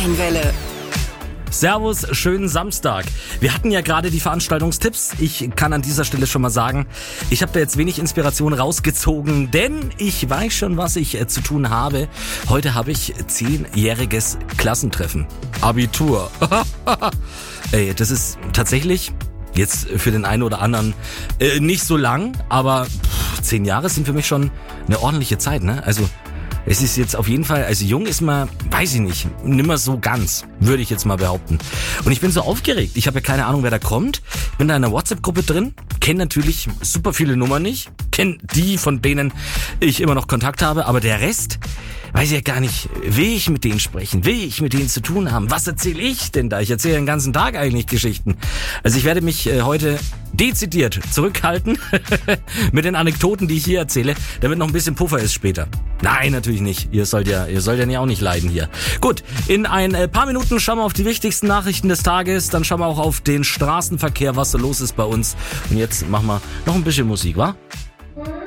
Welle. Servus, schönen Samstag. Wir hatten ja gerade die Veranstaltungstipps. Ich kann an dieser Stelle schon mal sagen, ich habe da jetzt wenig Inspiration rausgezogen, denn ich weiß schon, was ich zu tun habe. Heute habe ich 10-jähriges Klassentreffen. Abitur. Ey, das ist tatsächlich jetzt für den einen oder anderen nicht so lang, aber 10 Jahre sind für mich schon eine ordentliche Zeit, ne? Also es ist jetzt auf jeden Fall, also jung ist man, weiß ich nicht, nimmer so ganz, würde ich jetzt mal behaupten. Und ich bin so aufgeregt. Ich habe ja keine Ahnung, wer da kommt. Ich bin da in einer WhatsApp-Gruppe drin, kenne natürlich super viele Nummern nicht, kenne die, von denen ich immer noch Kontakt habe, aber der Rest weiß ich ja gar nicht, will ich mit denen sprechen, will ich mit denen zu tun haben, was erzähle ich denn da? Ich erzähle den ganzen Tag eigentlich Geschichten. Also ich werde mich heute dezidiert zurückhalten mit den Anekdoten, die ich hier erzähle, damit noch ein bisschen Puffer ist später. Nein, natürlich nicht. Ihr sollt ja auch nicht leiden hier. Gut, in ein paar Minuten schauen wir auf die wichtigsten Nachrichten des Tages, dann schauen wir auch auf den Straßenverkehr, was so los ist bei uns. Und jetzt machen wir noch ein bisschen Musik, wa?